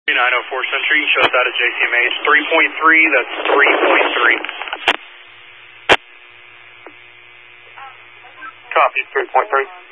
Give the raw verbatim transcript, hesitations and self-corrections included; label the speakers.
Speaker 1: nine oh four Century, shows out at J C M A. It's three point three, that's three point three.
Speaker 2: Copy, three point three.